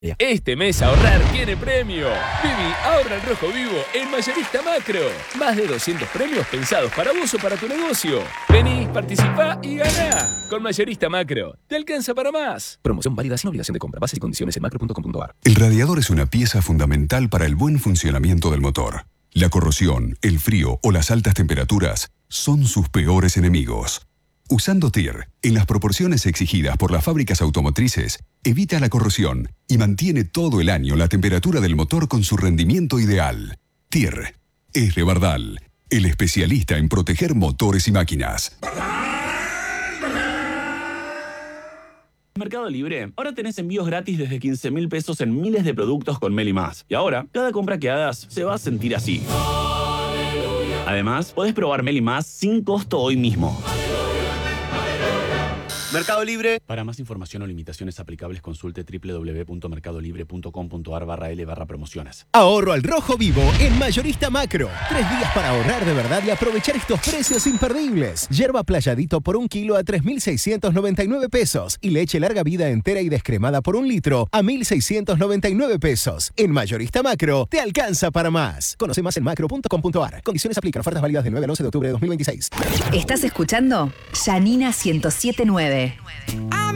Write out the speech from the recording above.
Este mes ahorrar tiene premio. Vivi, ahorra en rojo vivo en Mayorista Macro. Más de 200 premios pensados para vos o para tu negocio. Vení, participá y ganá. Con Mayorista Macro, te alcanza para más. Promoción válida sin obligación de compra. Bases y condiciones en macro.com.ar. El radiador es una pieza fundamental para el buen funcionamiento del motor. La corrosión, el frío o las altas temperaturas son sus peores enemigos. Usando TIR, en las proporciones exigidas por las fábricas automotrices, evita la corrosión y mantiene todo el año la temperatura del motor con su rendimiento ideal. TIR es de Bardal, el especialista en proteger motores y máquinas. Mercado Libre, ahora tenés envíos gratis desde 15.000 pesos en miles de productos con Meli+. Y ahora, cada compra que hagas se va a sentir así. Además, podés probar Meli+ sin costo hoy mismo. Mercado Libre. Para más información o limitaciones aplicables, consulte www.mercadolibre.com.ar/L/promociones. Ahorro al rojo vivo en Mayorista Macro. 3 días para ahorrar de verdad y aprovechar estos precios imperdibles. Yerba Playadito por 1 kilo a 3.699 pesos. Y leche larga vida entera y descremada por 1 litro a 1.699 pesos. En Mayorista Macro te alcanza para más. Conoce más en macro.com.ar. Condiciones aplican. Ofertas válidas del 9 al 11 de octubre de 2026. Estás escuchando Yanina 107.9.